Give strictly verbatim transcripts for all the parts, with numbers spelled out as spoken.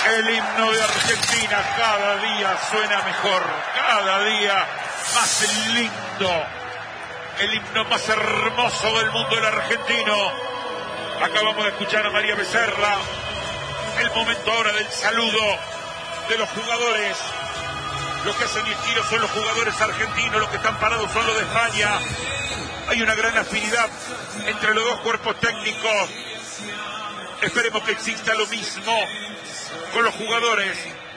El himno de Argentina cada día suena mejor, cada día más lindo. El himno más hermoso del mundo, el argentino. Acabamos de escuchar a María Becerra. El momento ahora del saludo de los jugadores. Los que hacen el giro son los jugadores argentinos, los que están parados son los de España. Hay una gran afinidad entre los dos cuerpos técnicos. Esperemos que exista lo mismo con los jugadores.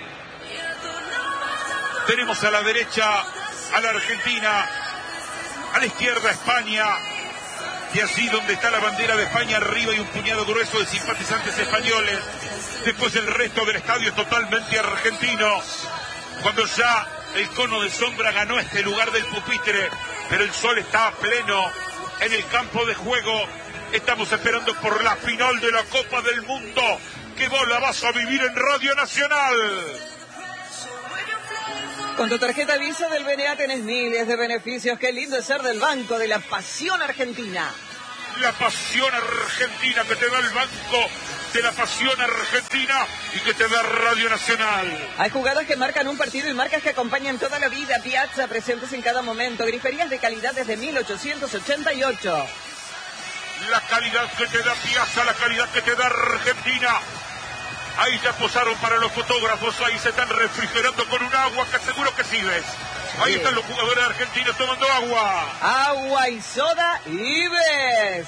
Tenemos a la derecha a la Argentina, a la izquierda a España, y así donde está la bandera de España arriba y un puñado grueso de simpatizantes españoles. Después el resto del estadio es totalmente argentino. Cuando ya el cono de sombra ganó este lugar del pupitre, pero el sol está a pleno en el campo de juego. Estamos esperando por la final de la Copa del Mundo, que vos la vas a vivir en Radio Nacional. Con tu tarjeta Visa del B N A tenés miles de beneficios. Qué lindo es ser del Banco de la Pasión Argentina. La Pasión Argentina que te da el Banco de la Pasión Argentina y que te da Radio Nacional. Hay jugadas que marcan un partido y marcas que acompañan toda la vida. Piazza, presentes en cada momento. Griferías de calidad desde mil ochocientos ochenta y ocho. La calidad que te da Piazza, la calidad que te da Argentina. Ahí ya posaron para los fotógrafos, ahí se están refrigerando con un agua que seguro que sí ves. Ahí están los jugadores argentinos tomando agua. Agua y soda y ves.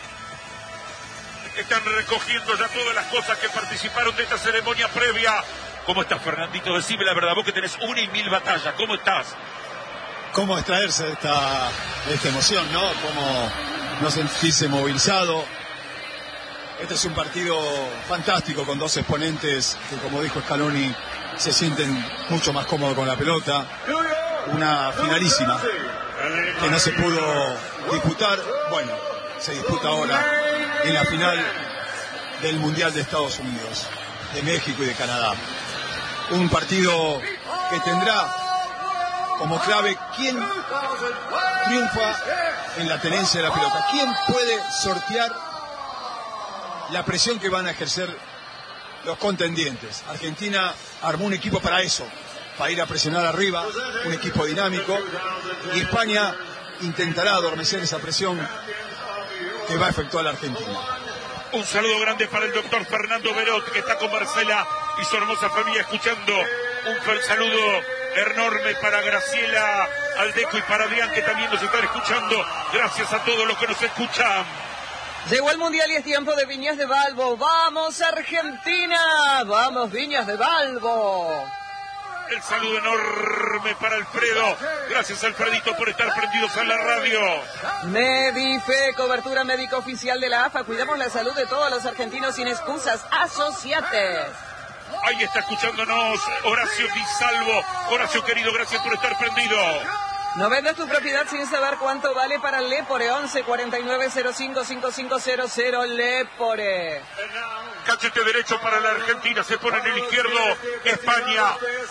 Están recogiendo ya todas las cosas que participaron de esta ceremonia previa. ¿Cómo estás, Fernandito? Decime la verdad, vos que tenés una y mil batallas, ¿cómo estás? ¿Cómo extraerse de esta, de esta emoción, no? ¿Cómo no sentirse movilizado? Este es un partido fantástico con dos exponentes que, como dijo Scaloni, se sienten mucho más cómodos con la pelota. Una finalísima que no se pudo disputar. Bueno, se disputa ahora en la final del Mundial de Estados Unidos, de México y de Canadá. Un partido que tendrá como clave quién triunfa en la tenencia de la pelota. ¿Quién puede sortear la presión que van a ejercer los contendientes? Argentina armó un equipo para eso, para ir a presionar arriba, un equipo dinámico, y España intentará adormecer esa presión que va a efectuar la Argentina. Un saludo grande para el doctor Fernando Berot, que está con Marcela y su hermosa familia escuchando. Un saludo enorme para Graciela Aldeco y para Adrián, que también nos están escuchando. Gracias a todos los que nos escuchan. Llegó el Mundial y es tiempo de Viñas de Balbo. ¡Vamos, Argentina! ¡Vamos, Viñas de Balbo! El saludo enorme para Alfredo. Gracias, Alfredito, por estar prendidos a la radio. Medife, cobertura médica oficial de la A F A. Cuidamos la salud de todos los argentinos sin excusas. Asociate. Ahí está escuchándonos Horacio Di Salvo. Horacio, querido, gracias por estar prendido. No vendas tu propiedad sin saber cuánto vale para Lepore. Once cuarenta y nueve cero cinco cinco cinco cero cero Lepore. Cachete derecho para la Argentina. Se pone en el izquierdo España.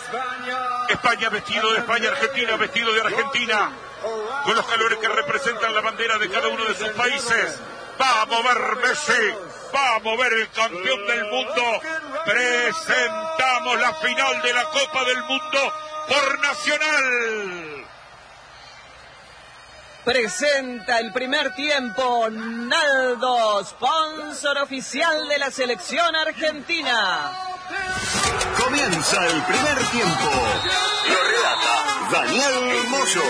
España vestido de España. Argentina vestido de Argentina. Con los colores que representan la bandera de cada uno de sus países. Va a mover Messi. Va a mover el campeón del mundo. Presentamos la final de la Copa del Mundo por Nacional. Presenta el primer tiempo Naldo, sponsor oficial de la selección argentina. Comienza el primer tiempo. Lo relata Daniel Moyo.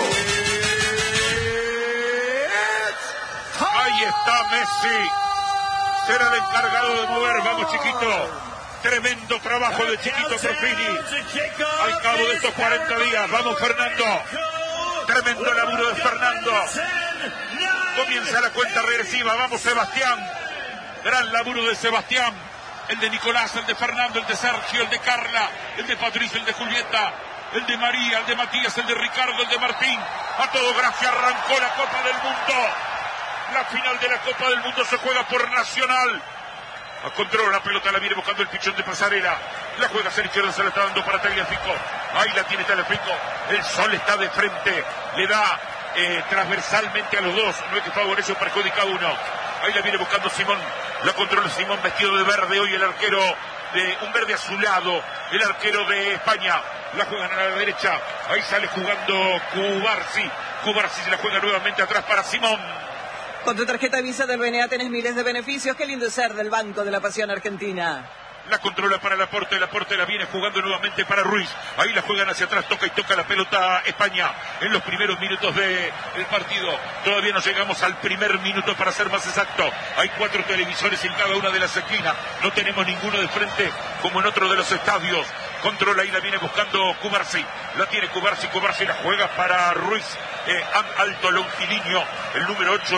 Ahí está Messi. Será el encargado de mover. Vamos, chiquito. Tremendo trabajo de Chiquito Trofini. Al cabo de estos cuarenta días. Vamos, Fernando. Tremendo laburo de Fernando. Comienza la cuenta regresiva. Vamos, Sebastián. Gran laburo de Sebastián. El de Nicolás, el de Fernando, el de Sergio, el de Carla, el de Patricio, el de Julieta, el de María, el de Matías, el de Ricardo, el de Martín. A todo gracia arrancó la Copa del Mundo. La final de la Copa del Mundo se juega por Nacional. A control la pelota, la viene buscando el pichón de Pasarela. La juega hacia la izquierda, se la está dando para Tagliafico. Ahí la tiene Tagliafico. El sol está de frente. Le da eh, transversalmente a los dos. No es que favorece o perjudica a uno. Ahí la viene buscando Simón. La controla Simón vestido de verde. Hoy el arquero de un verde azulado, el arquero de España. La juegan a la derecha, ahí sale jugando Cubarsi. Cubarsi se la juega nuevamente atrás para Simón. Con tu tarjeta Visa del B N A tenés miles de beneficios. Qué lindo es ser del Banco de la Pasión Argentina. La controla para Laporte, Laporte la viene jugando nuevamente para Ruiz. Ahí la juegan hacia atrás, toca y toca la pelota España en los primeros minutos del partido. Todavía no llegamos al primer minuto, para ser más exacto. Hay cuatro televisores en cada una de las esquinas. No tenemos ninguno de frente como en otro de los estadios. Controla y la viene buscando Cubarsi. La tiene Cubarsi, Cubarsi la juega para Ruiz. Eh, alto, longilíneo, el número ocho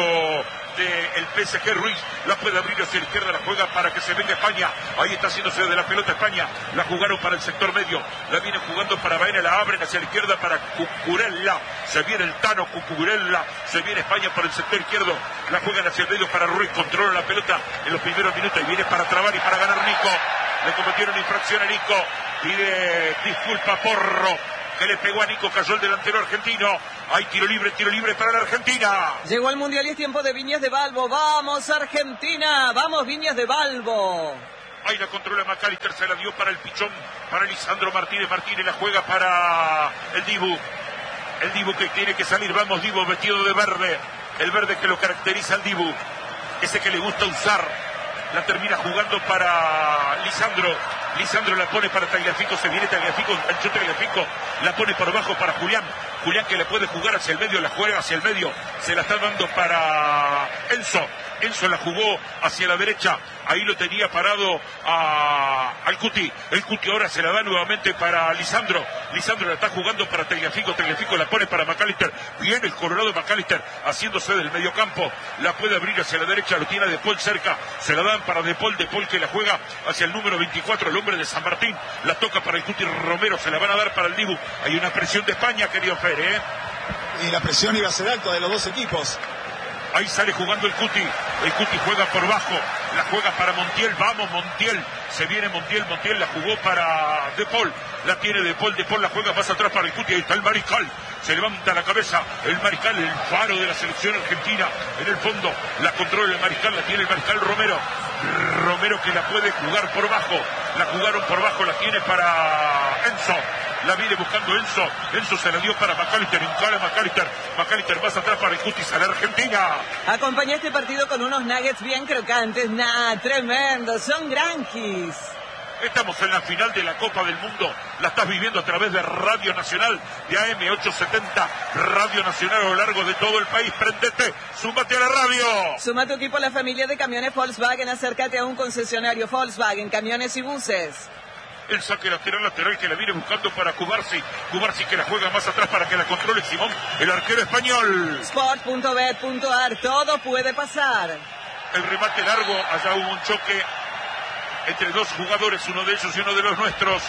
del P S G, Ruiz. La puede abrir hacia la izquierda, la juega para que se venga España. Ahí está haciéndose de la pelota España. La jugaron para el sector medio. La viene jugando para Baena, la abren hacia la izquierda para Cucurella. Se viene el Tano, Cucurella. Se viene España por el sector izquierdo. La juegan hacia el medio para Ruiz. Controla la pelota en los primeros minutos y viene para trabar y para ganar Nico. Le cometieron infracción a Nico. Pide disculpa Porro, que le pegó a Nico, cayó el delantero argentino. Hay tiro libre, tiro libre para la Argentina. Llegó el Mundial y es tiempo de Viñas de Balbo. ¡Vamos, Argentina! ¡Vamos, Viñas de Balbo! Ahí la controla McAllister, se la dio para el pichón, para Lisandro Martínez. Martínez la juega para el Dibu. El Dibu que tiene que salir. Vamos, Dibu, vestido de verde. El verde que lo caracteriza al Dibu. Ese que le gusta usar. La termina jugando para Lisandro. Lisandro la pone para Tagliafico, se viene Tagliafico, el chute Tagliafico, la pone por abajo para Julián. Julián que le puede jugar hacia el medio, la juega hacia el medio, se la está dando para Enzo. Enzo la jugó hacia la derecha, ahí lo tenía parado a, al Cuti. El Cuti ahora se la da nuevamente para Lisandro. Lisandro la está jugando para Tagliafico, Tagliafico la pone para McAllister. Viene el Colorado McAllister haciéndose del medio campo, la puede abrir hacia la derecha, lo tiene De Paul cerca, se la dan para De Paul, De Paul que la juega hacia el número veinticuatro, el hombre de San Martín, la toca para el Cuti Romero, se la van a dar para el Dibu. Hay una presión de España, querido Fer, ¿eh? Y la presión iba a ser alta de los dos equipos. Ahí sale jugando el Cuti. El Cuti juega por bajo. La juega para Montiel. Vamos, Montiel. Se viene Montiel. Montiel la jugó para De Paul. La tiene De Paul. De Paul la juega más atrás para el Cuti. Ahí está el Mariscal. Se levanta la cabeza. El Mariscal, el faro de la selección argentina. En el fondo la controla el Mariscal. La tiene el Mariscal Romero. Romero que la puede jugar por bajo. La jugaron por bajo. La tiene para Enzo. La viene buscando Enzo. Enzo se la dio para McAllister. Encara McAllister. McAllister más atrás para el Cutis a la Argentina. Acompañé este partido con unos nuggets bien crocantes. Nah, tremendo. Son granquis. Estamos en la final de la Copa del Mundo. La estás viviendo a través de Radio Nacional, de A M ochocientos setenta. Radio Nacional a lo largo de todo el país. Prendete, súmate a la radio. Suma tu equipo a la familia de camiones Volkswagen. Acércate a un concesionario Volkswagen, camiones y buses. El saque lateral, lateral que la viene buscando para Cubarsi. Cubarsi que la juega más atrás para que la controle Simón, el arquero español. Sport punto bet punto ar, todo puede pasar. El remate largo, allá hubo un choque entre dos jugadores, uno de ellos y uno de los nuestros.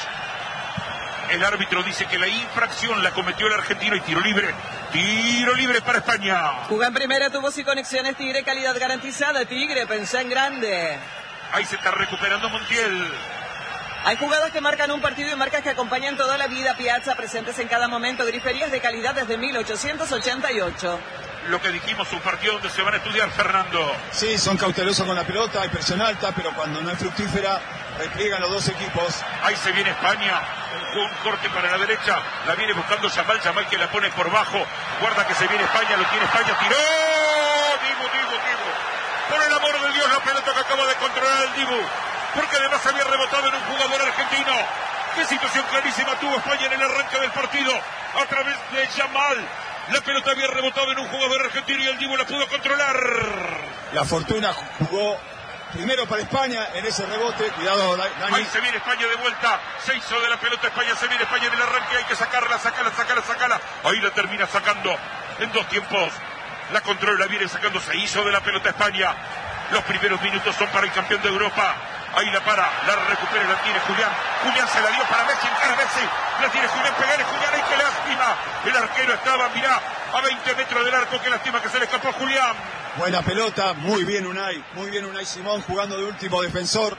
El árbitro dice que la infracción la cometió el argentino y tiro libre. Tiro libre para España. Juga en primera, tubos y conexiones Tigre, calidad garantizada. Tigre, pensá en grande. Ahí se está recuperando Montiel. Hay jugadas que marcan un partido y marcas que acompañan toda la vida. Piazza, presentes en cada momento. Griferías de calidad desde mil ochocientos ochenta y ocho. Lo que dijimos, un partido donde se van a estudiar, Fernando. Sí, son cautelosos con la pelota, hay presión alta, pero cuando no es fructífera, repliegan los dos equipos. Ahí se viene España, un, un corte para la derecha, la viene buscando Yamal, Yamal que la pone por bajo, guarda que se viene España, lo tiene España, tiró, Dibu, Dibu, Dibu. Por el amor de Dios, la pelota que acaba de controlar el Dibu, porque además había rebotado en un jugador argentino. Qué situación clarísima tuvo España en el arranque del partido, a través de Yamal. La pelota había rebotado en un jugador argentino y el Dibu la pudo controlar. La fortuna jugó primero para España en ese rebote. Cuidado, Dani. Ahí se viene España de vuelta. Se hizo de la pelota España. Se viene España en el arranque. Hay que sacarla, sacarla, sacarla, sacarla. Ahí la termina sacando en dos tiempos. La controla, la viene sacando. Se hizo de la pelota España. Los primeros minutos son para el campeón de Europa. Ahí la para, la recupera, la tiene Julián. Julián se la dio para Messi, encara Messi. La tiene Julián, pegale Julián, ¡ay, qué lástima! El arquero estaba, mirá, a veinte metros del arco, qué lástima que se le escapó a Julián. Buena pelota, muy bien Unai, muy bien Unai Simón jugando de último defensor.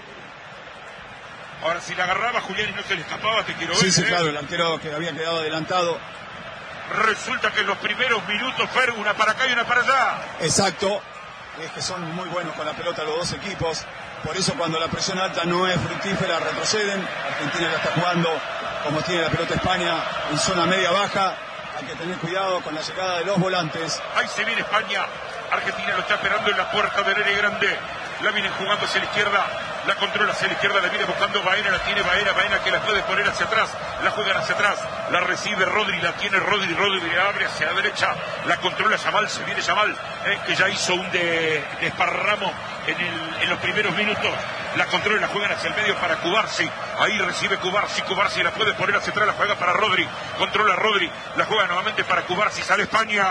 Ahora, si la agarraba Julián y no se le escapaba, te quiero ver. Sí, sí, ¿eh? claro, el arquero que había quedado adelantado. Resulta que en los primeros minutos, Fer, una para acá y una para allá. Exacto, es que son muy buenos con la pelota los dos equipos. Por eso cuando la presión alta no es fructífera, retroceden. Argentina ya está jugando, como tiene la pelota España, en zona media-baja. Hay que tener cuidado con la llegada de los volantes. Ahí se viene España. Argentina lo está esperando en la puerta del área grande. La vienen jugando hacia la izquierda. La controla hacia la izquierda. La viene buscando Baena. La tiene Baena. Baena que la puede poner hacia atrás. La juegan hacia atrás. La recibe Rodri. La tiene Rodri. Rodri la abre hacia la derecha. La controla Yamal. Se viene Yamal. Eh, que ya hizo un de, desparramo en, el, en los primeros minutos. La controla y la juegan hacia el medio para Cubarsi. Ahí recibe Cubarsi. Cubarsi la puede poner hacia atrás. La juega para Rodri. Controla Rodri. La juega nuevamente para Cubarsi. Sale España.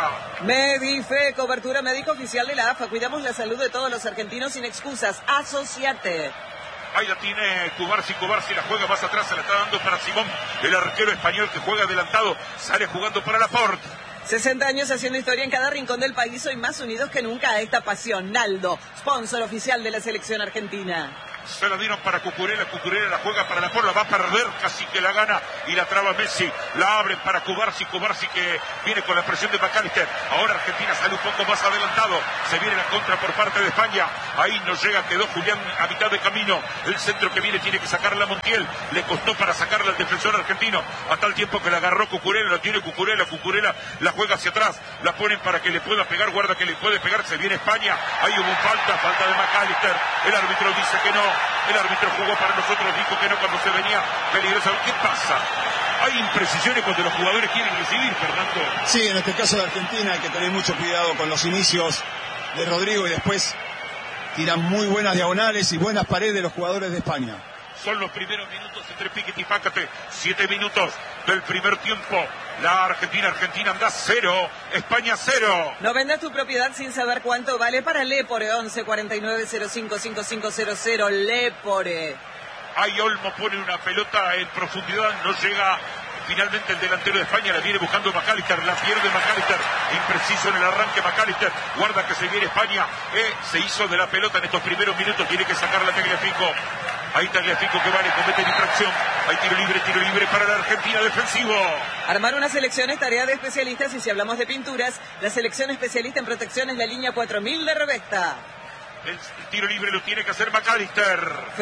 Medife, cobertura médica oficial de la A F A. Cuidamos la salud de todos los argentinos sin excusas. Asociate. Ahí la tiene Cubarsi, Cubarsi la juega más atrás, se la está dando para Simón, el arquero español que juega adelantado, sale jugando para Laporte. sesenta años haciendo historia en cada rincón del país, hoy más unidos que nunca a esta pasión. Naldo, sponsor oficial de la selección argentina. Se la dieron para Cucurella, Cucurella la juega para Laporte, la va a perder, casi que la gana y la traba Messi, la abren para Cubarsi, Cubarsi que viene con la presión de McAllister. Ahora Argentina sale un poco más adelantado, se viene la contra por parte de España, ahí no llega, quedó Julián a mitad de camino, el centro que viene tiene que sacarla Montiel, le costó para sacarla al defensor argentino, a tal tiempo que la agarró Cucurella, la tiene Cucurella, Cucurella la juega hacia atrás, la ponen para que le pueda pegar, guarda que le puede pegar, se viene España, ahí hubo falta, falta de McAllister, el árbitro dice que no. El árbitro jugó para nosotros, dijo que no cuando se venía peligroso. ¿Qué pasa? Hay imprecisiones cuando los jugadores quieren recibir, Fernando. Sí, en este caso de Argentina hay que tener mucho cuidado con los inicios de Rodrigo y después tiran muy buenas diagonales y buenas paredes de los jugadores de España. Son los primeros minutos entre Piquet y Pácate. Siete minutos del primer tiempo. La Argentina, Argentina anda cero. España cero. No vendas tu propiedad sin saber cuánto vale para Lepore. once cuarenta y nueve cero cinco cinco cinco cero cero. Lepore. Ahí Olmo pone una pelota en profundidad. No llega. Finalmente el delantero de España la viene buscando McAllister, la pierde McAllister, impreciso en el arranque McAllister, guarda que se viene España, eh, se hizo de la pelota en estos primeros minutos, tiene que sacar la Tagliafico, ahí Tagliafico que vale, comete infracción, hay tiro libre, tiro libre para la Argentina, defensivo. Armar una selección es tarea de especialistas y si hablamos de pinturas, la selección especialista en protección es la línea cuatro mil de Revesta. El tiro libre lo tiene que hacer McAllister.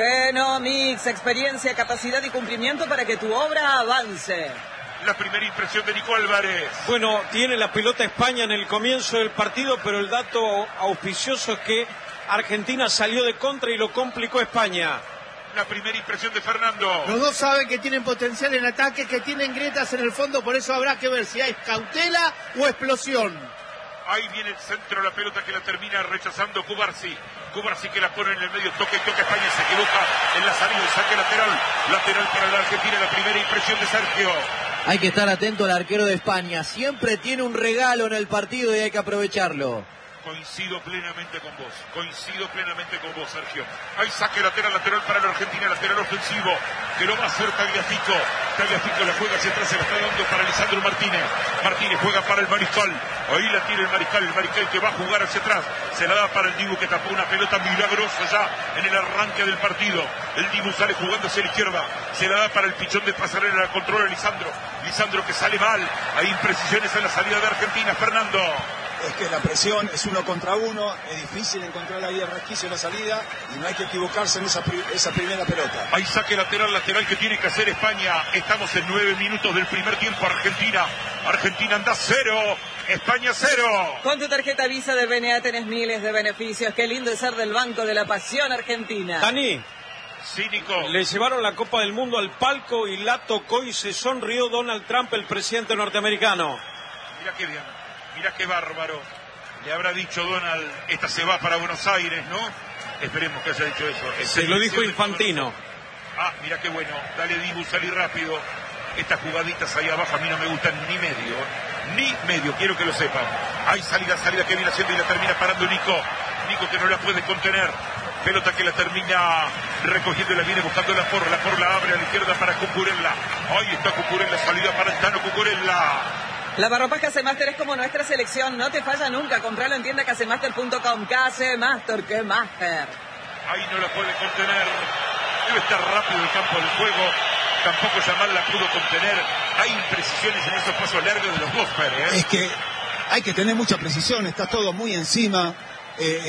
Fenomix, experiencia, capacidad y cumplimiento para que tu obra avance. La primera impresión de Nico Álvarez. Bueno, tiene la pelota España en el comienzo del partido, pero el dato auspicioso es que Argentina salió de contra y lo complicó España. La primera impresión de Fernando. Los dos saben que tienen potencial en ataque, que tienen grietas en el fondo, por eso habrá que ver si hay cautela o explosión. Ahí viene el centro, la pelota que la termina rechazando Cubarsi. Cubarsi que la pone en el medio, toca y toca España, se equivoca en la salida, el saque lateral. Lateral para la Argentina, la primera impresión de Sergio. Hay que estar atento al arquero de España, siempre tiene un regalo en el partido y hay que aprovecharlo. Coincido plenamente con vos, coincido plenamente con vos, Sergio. Hay saque lateral, lateral para la Argentina, lateral ofensivo, que lo va a hacer Tagliafico. Tagliafico la juega hacia atrás, se la está dando para Lisandro Martínez. Martínez juega para el Mariscal, ahí la tira el Mariscal, el Mariscal que va a jugar hacia atrás. Se la da para el Dibu que tapó una pelota milagrosa ya en el arranque del partido. El Dibu sale jugando hacia la izquierda, se la da para el pichón de Pasarela, la controla Lisandro. Lisandro que sale mal, hay imprecisiones en la salida de Argentina, Fernando. Es que la presión es uno contra uno, es difícil encontrar ahí el resquicio en la salida y no hay que equivocarse en esa, esa primera pelota. Hay saque lateral, lateral que tiene que hacer España. Estamos en nueve minutos del primer tiempo. Argentina, Argentina anda cero, España cero. Con tu tarjeta Visa de B N A tenés miles de beneficios. Qué lindo es ser del Banco de la Pasión Argentina. Dani. Sí, Nico. Le llevaron la Copa del Mundo al palco y la tocó y se sonrió Donald Trump, el presidente norteamericano. Mira qué bien. Mirá qué bárbaro. Le habrá dicho Donald, esta se va para Buenos Aires, ¿no? Esperemos que haya dicho eso. Se lo dijo Infantino. Ah, mirá qué bueno. Dale, Dibu, salí rápido. Estas jugaditas ahí abajo a mí no me gustan ni medio. Ni medio, quiero que lo sepan. Hay salida, salida que viene haciendo y la termina parando Nico. Nico que no la puede contener. Pelota que la termina recogiendo y la viene buscando la por. La por la abre a la izquierda para Cucurella. Ahí está Cucurella, salida para el Tano Cucurella. Lavarropas Casemaster es como nuestra selección, no te falla nunca. Compralo en tienda casemaster punto com. Casemaster, que master. Ahí no la puede contener. Debe estar rápido el campo de juego. Tampoco Yamal la pudo contener. Hay imprecisiones en esos pasos largos de los Bosper, ¿eh? Es que hay que tener mucha precisión, está todo muy encima. Eh, eh,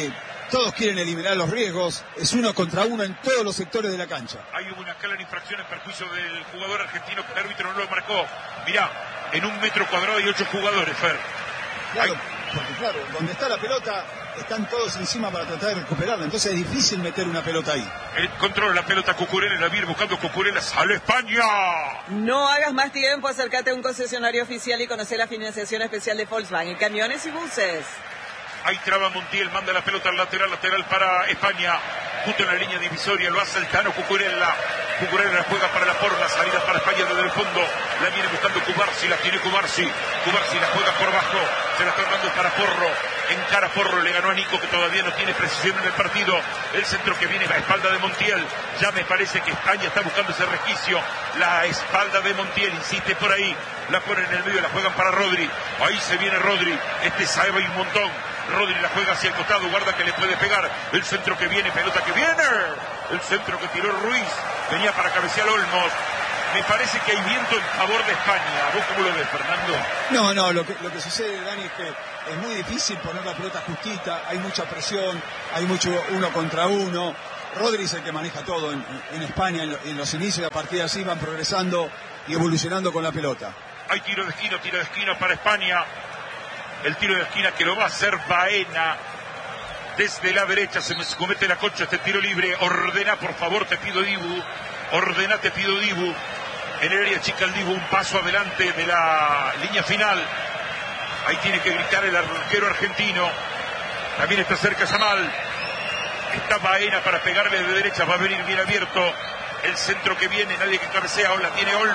todos quieren eliminar los riesgos, es uno contra uno en todos los sectores de la cancha. Hay una clara infracción en perjuicio del jugador argentino que el árbitro no lo marcó. Mirá, en un metro cuadrado hay ocho jugadores, Fer. Claro, Hay... porque claro, donde está la pelota están todos encima para tratar de recuperarla, entonces es difícil meter una pelota ahí. El control la pelota Cucurella, la viene buscando Cucurella, sale España. No hagas más tiempo, acércate a un concesionario oficial y conoce la financiación especial de Volkswagen, camiones y buses. Ahí traba Montiel, manda la pelota al lateral, lateral para España, junto en la línea divisoria, lo hace el Tano Cucurella. Cucurella la juega para la por la salida para España desde el fondo, la viene buscando Cubarsi, la tiene Cubarsi, Cubarsi la juega por bajo, se la está dando para Porro, encara Porro, le ganó a Nico que todavía no tiene precisión en el partido, el centro que viene a la espalda de Montiel, ya me parece que España está buscando ese resquicio, la espalda de Montiel, insiste por ahí, la ponen en el medio, la juegan para Rodri, ahí se viene Rodri, este sabe un montón, Rodri la juega hacia el costado, guarda que le puede pegar, el centro que viene, pelota que viene, el centro que tiró Ruiz, venía para cabecear Olmos, me parece que hay viento en favor de España, ¿vos cómo lo ves, Fernando? No, no, lo que, lo que sucede, Dani, es que es muy difícil poner la pelota justita, hay mucha presión, hay mucho uno contra uno, Rodri es el que maneja todo en, en España, en, en los inicios, a partir de así van progresando y evolucionando con la pelota. Hay tiro de esquina, tiro de esquina para España. El tiro de esquina que lo va a hacer Baena. Desde la derecha se me comete la concha este tiro libre. Ordena, por favor, te pido, Dibu. Ordena, te pido, Dibu. En el área chica el Dibu, un paso adelante de la línea final. Ahí tiene que gritar el arquero argentino. También está cerca Yamal. Está Baena para pegarle de derecha. Va a venir bien abierto. El centro que viene, nadie que cabecea. La tiene Olmos.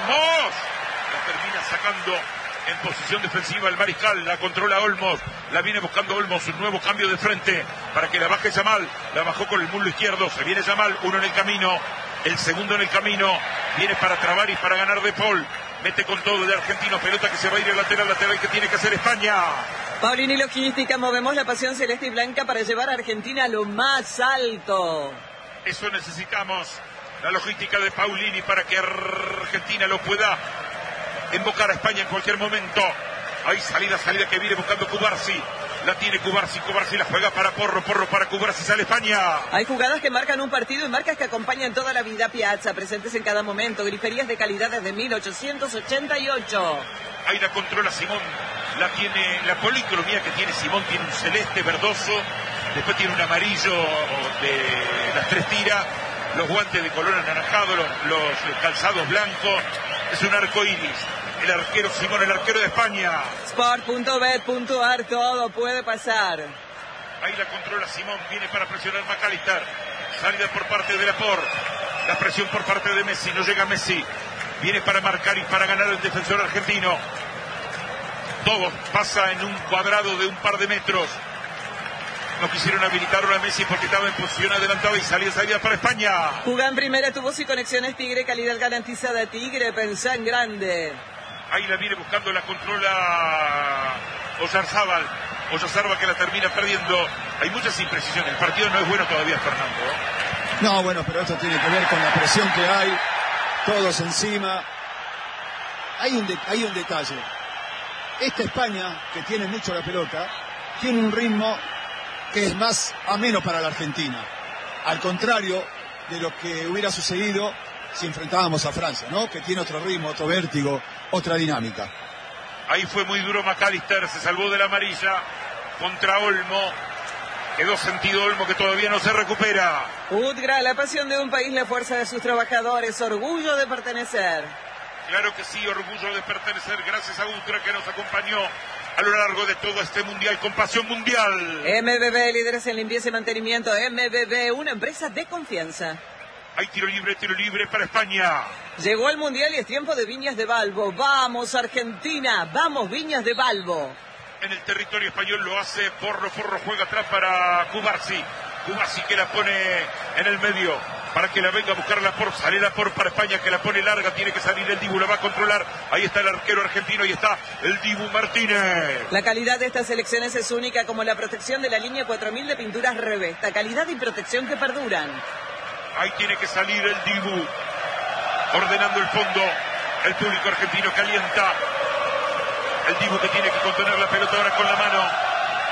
La termina sacando en posición defensiva el mariscal, la controla Olmos, la viene buscando Olmos, un nuevo cambio de frente para que la baje Yamal, la bajó con el muslo izquierdo, se viene Yamal, uno en el camino, el segundo en el camino, viene para trabar y para ganar De Paul, mete con todo el argentino, pelota que se va a ir al lateral, lateral que tiene que hacer España. Paulini Logística, movemos la pasión celeste y blanca para llevar a Argentina a lo más alto. Eso necesitamos, la logística de Paulini para que Argentina lo pueda invocar a España en cualquier momento. Hay salida, salida que viene buscando Cubarsi. La tiene Cubarsi, Cubarsi la juega para Porro, Porro para Cubarsi, sale España. Hay jugadas que marcan un partido y marcas que acompañan toda la vida. Piazza, presentes en cada momento. Griferías de calidad desde mil ochocientos ochenta y ocho. Ahí la controla Simón. La tiene, la policromía que tiene Simón tiene un celeste verdoso. Después tiene un amarillo de las tres tiras. Los guantes de color anaranjado, los, los calzados blancos. Es un arco iris. El arquero Simón, el arquero de España. Sport punto bet punto ar, todo puede pasar. Ahí la controla Simón, viene para presionar McAllister. Salida por parte de Lapor. La presión por parte de Messi, no llega Messi. Viene para marcar y para ganar el defensor argentino. Todo pasa en un cuadrado de un par de metros. No quisieron habilitarlo a Messi porque estaba en posición adelantada y salía salida para España. Jugá en primera, tubos y conexiones Tigre, calidad garantizada Tigre, pensá en grande. Ahí la viene buscando, la controla Oyarzábal. Oyarzábal que la termina perdiendo. Hay muchas imprecisiones, el partido no es bueno todavía, Fernando. No, bueno, pero esto tiene que ver con la presión que hay, todos encima. Hay un, de, hay un detalle. Esta España, que tiene mucho la pelota, tiene un ritmo que es más ameno para la Argentina, al contrario de lo que hubiera sucedido si enfrentábamos a Francia, ¿no? Que tiene otro ritmo, otro vértigo, otra dinámica. Ahí fue muy duro McAllister, se salvó de la amarilla contra Olmo, quedó sentido Olmo que todavía no se recupera. Udgra, la pasión de un país, la fuerza de sus trabajadores, orgullo de pertenecer. Claro que sí, orgullo de pertenecer, gracias a Udgra que nos acompañó a lo largo de todo este mundial con pasión mundial. M B B, líderes en limpieza y mantenimiento. M B B, una empresa de confianza. Hay tiro libre, tiro libre para España. Llegó el mundial y es tiempo de Viñas de Balbo. Vamos Argentina, vamos Viñas de Balbo. En el territorio español lo hace Porro, Porro juega atrás para Cubarsi. Cubarsi que la pone en el medio para que la venga a buscar la por, sale la por para España que la pone larga, tiene que salir el Dibu, la va a controlar, ahí está el arquero argentino, ahí está el Dibu Martínez. La calidad de estas selecciones es única como la protección de la línea cuatro mil de pinturas Revesta, calidad y protección que perduran. Ahí tiene que salir el Dibu, ordenando el fondo, el público argentino calienta, el Dibu que tiene que contener la pelota ahora con la mano.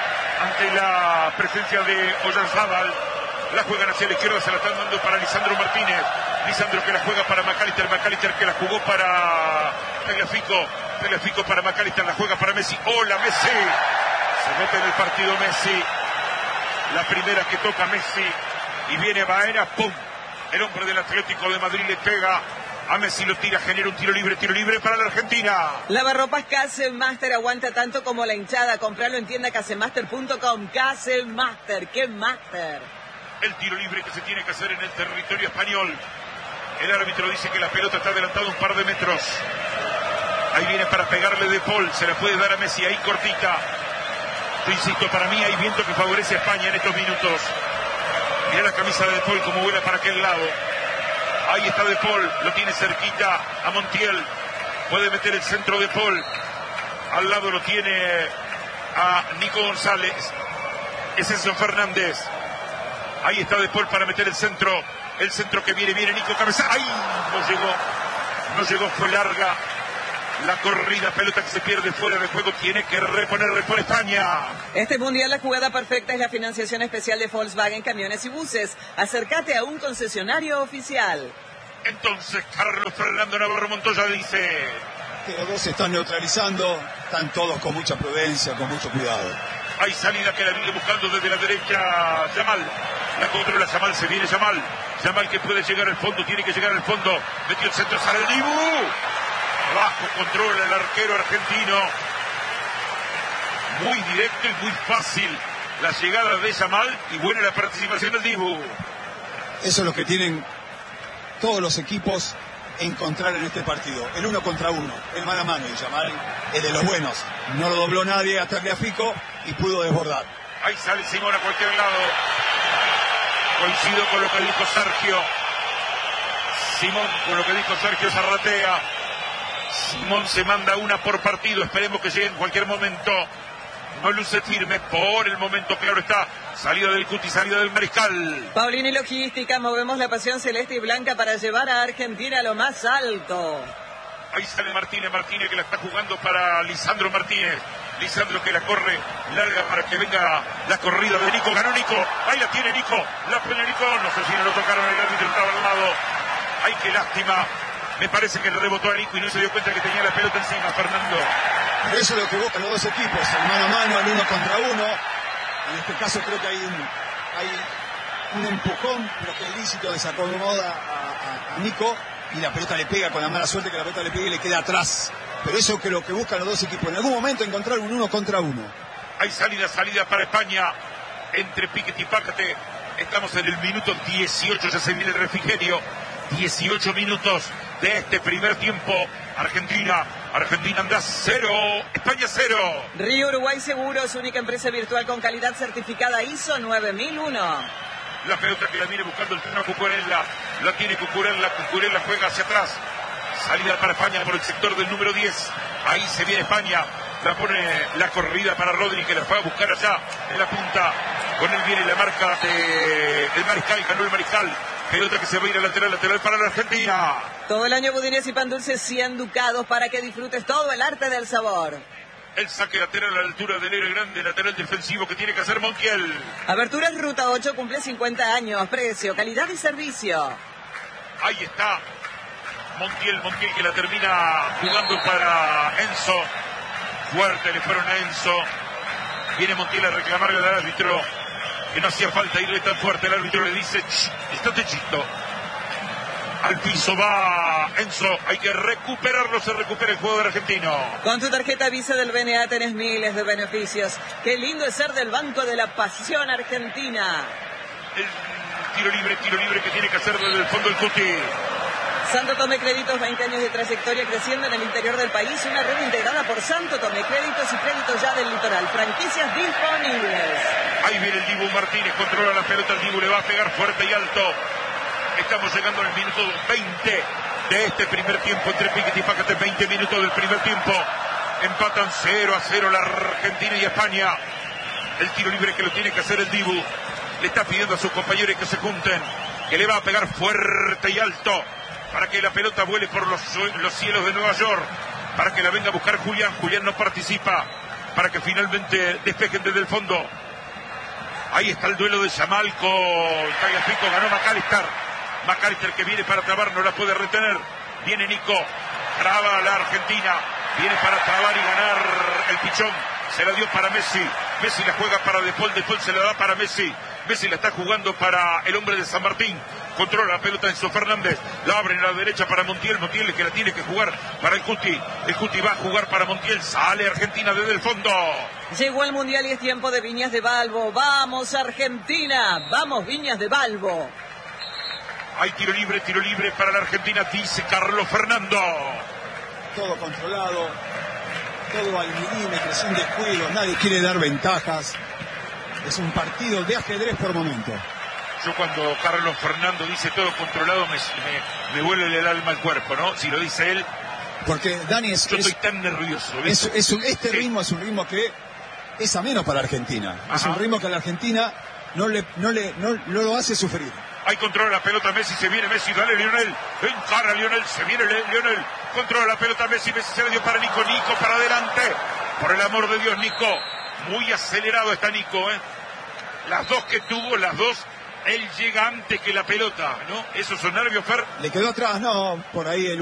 ante la presencia de Oyarzábal. La juegan hacia la izquierda, se la están dando para Lisandro Martínez. Lisandro que la juega para McAllister, McAllister que la jugó para Tagliafico, Tagliafico para McAllister, la juega para Messi. ¡Hola, Messi! Se mete en el partido Messi. La primera que toca Messi. Y viene Baena, ¡pum! El hombre del Atlético de Madrid le pega. A Messi lo tira, genera un tiro libre, tiro libre para la Argentina. Lavarropas Casemaster aguanta tanto como la hinchada. Compralo en tienda casemaster punto com. Casemaster, ¡qué master! El tiro libre que se tiene que hacer en el territorio español. El árbitro dice que la pelota está adelantada un par de metros. Ahí viene para pegarle De Paul. Se la puede dar a Messi ahí cortita. Yo insisto, para mí hay viento que favorece a España en estos minutos. Mira la camisa de De Paul como vuela para aquel lado. Ahí está De Paul. Lo tiene cerquita a Montiel. Puede meter el centro De Paul. Al lado lo tiene a Nico González. Es Enzo Fernández. Ahí está De Paul para meter el centro. El centro que viene, viene Nico Cabeza. ¡Ay! No llegó. No llegó, fue larga. La corrida, pelota que se pierde fuera de juego. Tiene que reponer, repone España. Este mundial la jugada perfecta es la financiación especial de Volkswagen Camiones y Buses. Acércate a un concesionario oficial. Entonces, Carlos Fernando Navarro Montoya dice... que los dos se están neutralizando. Están todos con mucha prudencia, con mucho cuidado. Hay salida que la viene buscando desde la derecha Yamal. La controla Yamal, se viene Yamal. Yamal que puede llegar al fondo, tiene que llegar al fondo. Metió el centro, sale el Dibu. Abajo controla el arquero argentino. Muy directo y muy fácil la llegada de Yamal y buena la participación del Dibu. Eso es lo que tienen todos los equipos encontrar en este partido. El uno contra uno, el mano a mano. Y Yamal es de los buenos. No lo dobló nadie hasta Tagliafico y pudo desbordar. Ahí sale Simón a cualquier lado. Coincido con lo que dijo Sergio. Simón, con lo que dijo Sergio Zarratea. Simón se manda una por partido. Esperemos que llegue en cualquier momento. No luce firme por el momento, claro está. Salida del Cuti, salida del Mariscal. Paulini Logística, movemos la pasión celeste y blanca para llevar a Argentina a lo más alto. Ahí sale Martínez, Martínez que la está jugando para Lisandro Martínez. Lisandro que la corre larga para que venga la corrida de Nico. Ganó Nico. Ahí la tiene Nico. La pone Nico. No sé si no lo tocaron, el árbitro estaba al lado. Ay, qué lástima. Me parece que le rebotó a Nico y no se dio cuenta que tenía la pelota encima, Fernando. Eso es lo que buscan los dos equipos, el mano a mano, el uno contra uno. En este caso creo que hay un, hay un empujón, pero que es lícito, desacomoda a, a, a Nico y la pelota le pega con la mala suerte que la pelota le pega y le queda atrás. Pero eso es lo que buscan los dos equipos, en algún momento encontrar un uno contra uno. Hay salida, salida para España entre Piquet y Pácate. Estamos en el minuto dieciocho, ya se viene el refrigerio. dieciocho minutos de este primer tiempo. Argentina, Argentina anda cero, España cero. Río Uruguay Seguros, única empresa virtual con calidad certificada I S O nueve mil uno. La pelota que la viene buscando el turno Cucurella, la tiene Cucurella, Cucurella juega hacia atrás. Salida para España por el sector del número diez. Ahí se viene España, la pone la corrida para Rodri que la fue a buscar allá en la punta. Con él viene la marca de el Mariscal, ganó el Mariscal. Pelota que se va a ir a lateral, lateral para la Argentina. Todo el año budines y pan dulces cien ducados para que disfrutes todo el arte del sabor. El saque lateral a la altura del héroe grande, lateral defensivo que tiene que hacer Montiel. Aberturas Ruta ocho cumple cincuenta años, precio, calidad y servicio. Ahí está Montiel, Montiel que la termina jugando para Enzo. Fuerte le fueron a Enzo. Viene Montiel a reclamarle al árbitro que no hacía falta irle tan fuerte. El árbitro le dice, estate chisto. Al piso va Enzo, hay que recuperarlo, se recupera el juego del argentino. Con tu tarjeta Visa del B N A tenés miles de beneficios. Qué lindo es ser del Banco de la Pasión Argentina. El tiro libre, tiro libre que tiene que hacer desde el fondo el Cuti. Santo Tomé Créditos, veinte años de trayectoria creciendo en el interior del país. Una red integrada por Santo Tomé Créditos y Créditos Ya del Litoral. Franquicias disponibles. Ahí viene el Dibu Martínez, controla la pelota, el Dibu le va a pegar fuerte y alto. Estamos llegando al minuto veinte de este primer tiempo entre Piquet y Pácate. veinte minutos del primer tiempo. Empatan cero a cero la Argentina y España. El tiro libre que lo tiene que hacer el Dibu. Le está pidiendo a sus compañeros que se junten. Que le va a pegar fuerte y alto. Para que la pelota vuele por los, los cielos de Nueva York. Para que la venga a buscar Julián. Julián no participa. Para que finalmente despejen desde el fondo. Ahí está el duelo de Yamal con Tagliafico. Ganó McAllister. McAllister que viene para trabar, no la puede retener. Viene Nico. Traba la Argentina. Viene para trabar y ganar el pichón. Se la dio para Messi. Messi la juega para De Paul. De Paul se la da para Messi. Messi la está jugando para el hombre de San Martín. Controla la pelota Enzo Fernández. La abre en la derecha para Montiel. Montiel que la tiene que jugar para el Cuti. El Cuti va a jugar para Montiel. Sale Argentina desde el fondo. Llegó el Mundial y es tiempo de Viñas de Balbo. ¡Vamos, Argentina! ¡Vamos, Viñas de Balbo! Hay tiro libre, tiro libre para la Argentina, dice Carlos Fernando. Todo controlado, todo al milímetro, sin descuido, nadie quiere dar ventajas. Es un partido de ajedrez por momento. Yo cuando Carlos Fernando dice todo controlado, me, me, me vuelve el alma al cuerpo, ¿no? Si lo dice él. Porque Dani es... Yo es, estoy tan nervioso. Es, es un, este sí. ritmo es un ritmo que es ameno para Argentina. Ajá. Es un ritmo que a la Argentina no, le, no, le, no, no lo hace sufrir. Hay control la pelota, Messi, se viene Messi, dale Lionel, encara Lionel, se viene Lionel, controla la pelota Messi, Messi se la dio para Nico, Nico para adelante, por el amor de Dios Nico, muy acelerado está Nico, ¿eh? Las dos que tuvo, las dos, él llega antes que la pelota, ¿no? Esos son nervios, Fer. Le quedó atrás, no, por ahí el